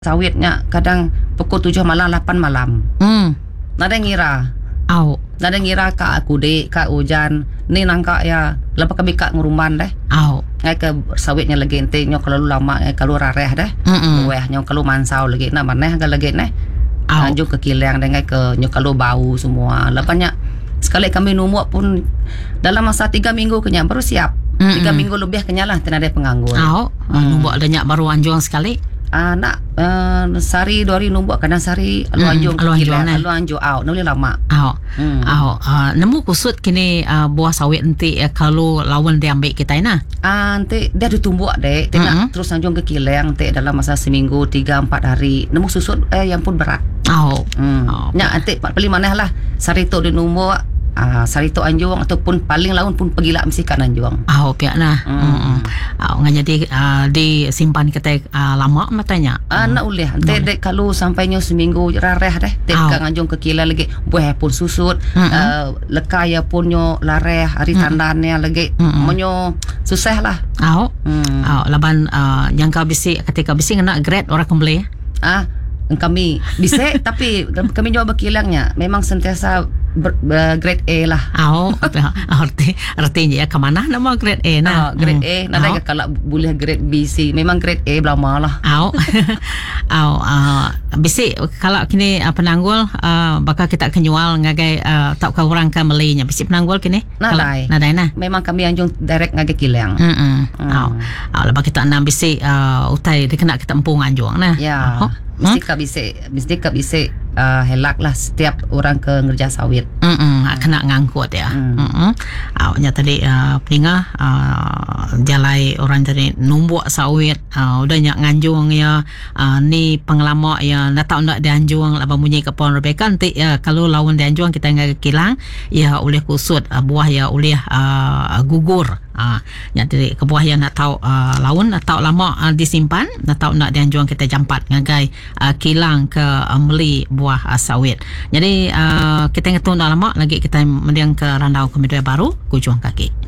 sawitnya kadang pukul 7 malam 8 malam. Nada ngira. Nada ngira kak aku dek kak hujan ni nangka ya lepas kami kak nguruman deh. Ngai ke sawitnya lagi ente nyo kalau lama ngai kalau rareh deh. Weh nyo kalau mansau lagi nak maneh agak lagi neh. Anjuk ke kilang deh ngai ke nyo kalau bau semua. Lepasnya sekali kami numuk pun dalam masa 3 minggu kenyang baru siap. 3 minggu lebih kenyang lah tenada penganggur. Numbuk banyak baru anjuang sekali. Nak sari 2 hari numbuk kadang sari alu anjung alu anjung boleh lama. Nemu kusut kini buah sawit nanti kalau lawan dia ambil kita nah. Nanti dia ditumbuk dek, nak terus anjung ke kilang nanti dalam masa seminggu 3-4 hari. Nemu susut yang pun berat. Nya nanti paling mana lah sari tu di numbuk. Sari tu anjuang ataupun paling laun pun pergi lah mesti kan anjuang. Pihak nah. Jadi disimpan kita lama matanya. Nak boleh. Dek kalau sampainya seminggu rareh deh. Dek anjung ke kilang lagi. Buah pun susut. Lekaya pun nyo lareh hari tandannya lagi. Menyo susah lah. Laban yang kau bisik ketika bisik nak grade orang kembali. Kami bisa tapi kami jawab kilangnya memang sentiasa grade A lah. Artinya ya kemana nama grade A nah. Grade A nada kalau boleh grade B C memang grade A lama lah. Bisi kalau kini penanggul bakal kita kenyual ngagai tak kau orang kan melinya bisi penanggul kini nadai nah memang kami anjung direct ngagai kilang. Lepas kita enam bisi utai dikena kita empung anjung nah. Mesti kak bisa helak lah setiap orang ke ngerja sawit. Kena ngangkut ya. Nya tadi peninga jalai orang jadi numbuk sawit udah nyak nganjung ya ni pengelama ya nak tahu nak dianjung lah bunyi ke pohon Rebecca nanti kalau lawan dianjung kita nggak kilang ya oleh kusut buah ya oleh gugur. Jadi kebuah yang nak tahu laun nak tahu lama disimpan nak tahu nak dianjung kita jampat ngagai kilang ke meli buah sawit. Jadi kita ngetun dah lama lagi kita mendiang ke randau komedi baru kujuang kaki.